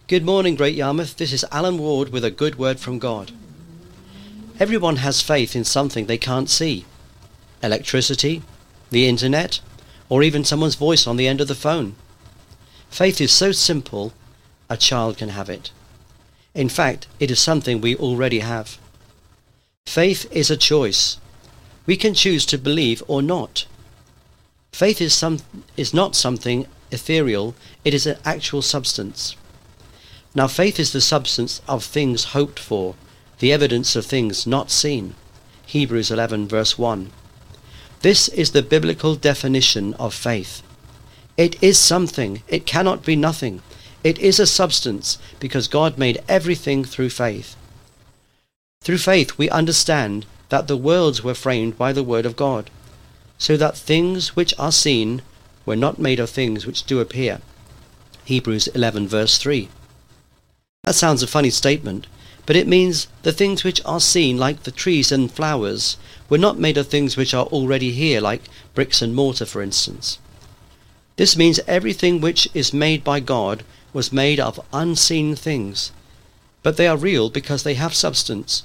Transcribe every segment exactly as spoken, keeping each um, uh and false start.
Good morning, Great Yarmouth. This is Alan Ward with a good word from God. Everyone has faith in something they can't see. Electricity, the internet, or even someone's voice on the end of the phone. Faith is so simple, a child can have it. In fact, it is something we already have. Faith is a choice. We can choose to believe or not. Faith is some is not something ethereal, it is an actual substance. Now faith is the substance of things hoped for, the evidence of things not seen. Hebrews eleven verse one. This is the biblical definition of faith. It is something, it cannot be nothing. It is a substance because God made everything through faith. Through faith we understand that the worlds were framed by the word of God, so that things which are seen were not made of things which do appear. Hebrews eleven verse three. That sounds a funny statement, but it means the things which are seen, like the trees and flowers, were not made of things which are already here, like bricks and mortar, for instance. This means everything which is made by God was made of unseen things, but they are real because they have substance.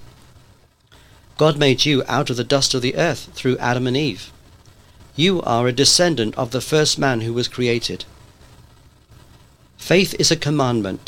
God made you out of the dust of the earth through Adam and Eve. You are a descendant of the first man who was created. Faith is a commandment.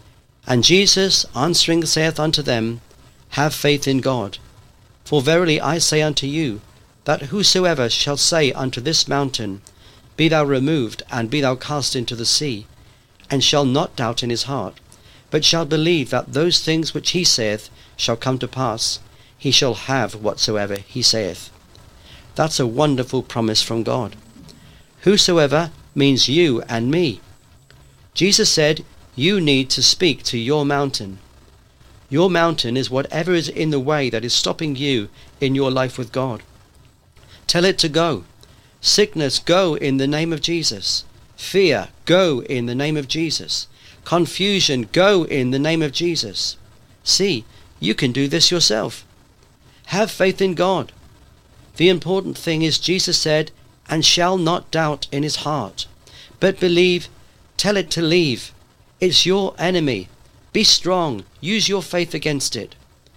And Jesus answering saith unto them, Have faith in God. For verily I say unto you, that whosoever shall say unto this mountain, Be thou removed, and be thou cast into the sea, and shall not doubt in his heart, but shall believe that those things which he saith shall come to pass, he shall have whatsoever he saith. That's a wonderful promise from God. Whosoever means you and me. Jesus said, You need to speak to your mountain. Your mountain is whatever is in the way that is stopping you in your life with God. Tell it to go. Sickness, go in the name of Jesus. Fear, go in the name of Jesus. Confusion, go in the name of Jesus. See, you can do this yourself. Have faith in God. The important thing is Jesus said, and shall not doubt in his heart, but believe. Tell it to leave. It's your enemy. Be strong. Use your faith against it.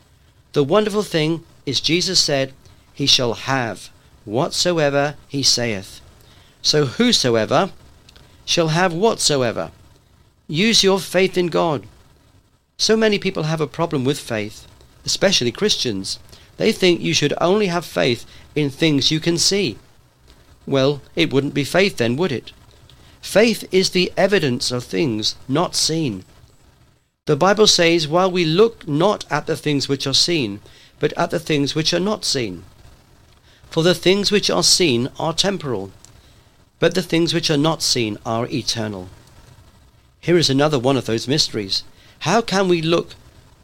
The wonderful thing is Jesus said, He shall have whatsoever he saith. So whosoever shall have whatsoever. Use your faith in God. So many people have a problem with faith, especially Christians. They think you should only have faith in things you can see. Well, it wouldn't be faith then, would it? Faith is the evidence of things not seen. The Bible says, while we look not at the things which are seen, but at the things which are not seen. For the things which are seen are temporal, but the things which are not seen are eternal. Here is another one of those mysteries. How can we look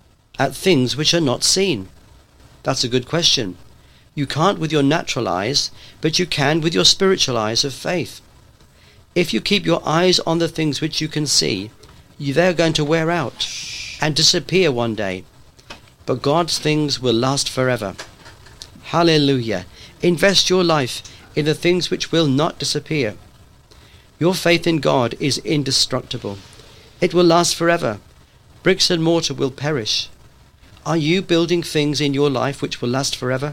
at things which are not seen? That's a good question. You can't with your natural eyes, but you can with your spiritual eyes of faith. If you keep your eyes on the things which you can see, they're going to wear out and disappear one day. But God's things will last forever. Hallelujah. Invest your life in the things which will not disappear. Your faith in God is indestructible. It will last forever. Bricks and mortar will perish. Are you building things in your life which will last forever?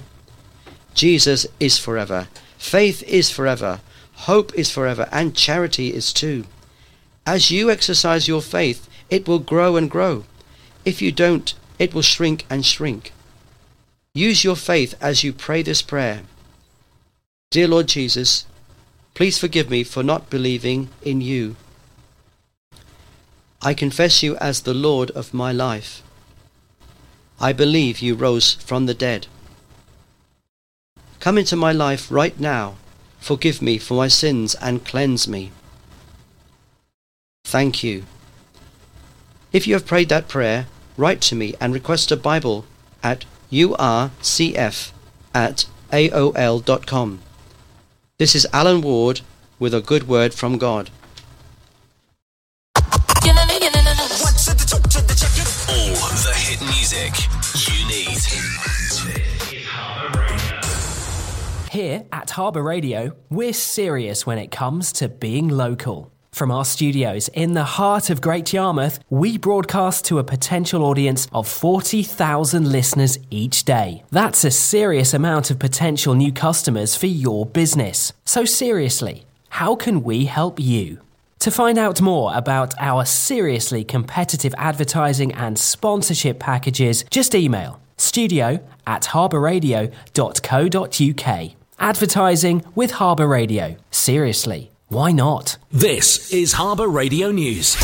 Jesus is forever. Faith is forever. Hope is forever. And charity is too. As you exercise your faith, it will grow and grow. If you don't, it will shrink and shrink. Use your faith as you pray this prayer. Dear Lord Jesus, please forgive me for not believing in you. I confess you as the Lord of my life. I believe you rose from the dead. Come into my life right now. Forgive me for my sins and cleanse me. Thank you. If you have prayed that prayer, write to me and request a Bible at u r c f at a o l dot com. This is Alan Ward with a good word from God. All the hit music you need. Here at Harbour Radio, we're serious when it comes to being local. From our studios in the heart of Great Yarmouth, we broadcast to a potential audience of forty thousand listeners each day. That's a serious amount of potential new customers for your business. So seriously, how can we help you? To find out more about our seriously competitive advertising and sponsorship packages, just email studio at harbour radio dot co dot uk. Advertising with Harbour Radio. Seriously, why not? This is Harbour Radio News.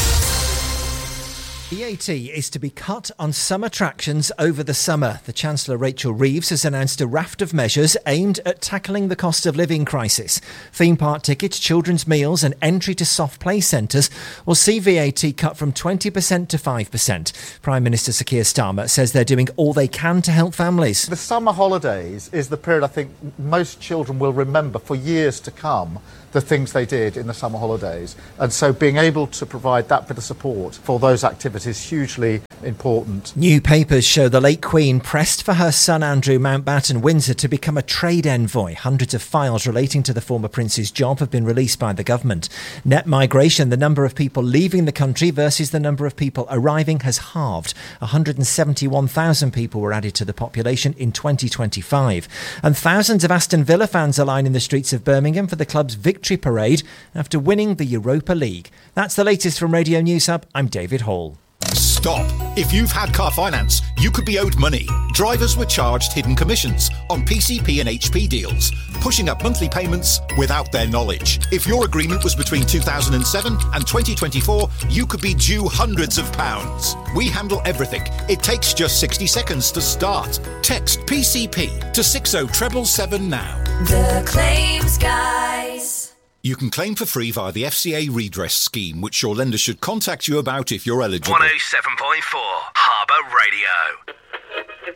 V A T is to be cut on some attractions over the summer. The Chancellor Rachel Reeves has announced a raft of measures aimed at tackling the cost of living crisis. Theme park tickets, children's meals and entry to soft play centres will see V A T cut from twenty percent to five percent. Prime Minister Sir Keir Starmer says they're doing all they can to help families. The summer holidays is the period I think most children will remember for years to come, the things they did in the summer holidays. And so being able to provide that bit of support for those activities is hugely important. New papers show the late Queen pressed for her son Andrew Mountbatten Windsor to become a trade envoy. Hundreds of files relating to the former prince's job have been released by the government. Net migration, the number of people leaving the country versus the number of people arriving, has halved. one hundred seventy-one thousand people were added to the population in twenty twenty-five. And thousands of Aston Villa fans are lining the streets of Birmingham for the club's victory parade after winning the Europa League. That's the latest from Radio News Hub. I'm David Hall. Stop. If you've had car finance, you could be owed money. Drivers were charged hidden commissions on P C P and H P deals, pushing up monthly payments without their knowledge. If your agreement was between two thousand seven and twenty twenty-four, you could be due hundreds of pounds. We handle everything. It takes just sixty seconds to start. Text P C P to six oh seven seven now. The Claims Guys. You can claim for free via the F C A redress scheme, which your lender should contact you about if you're eligible. one oh seven point four Harbour Radio.